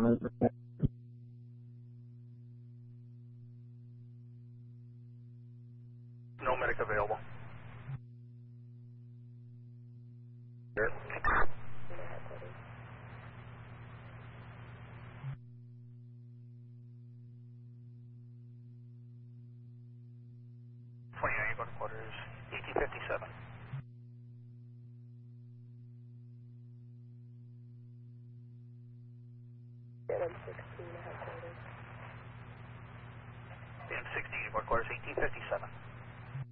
No medic available. Here. 29, going to quarters, 1857. M16, going to quarters, 1857.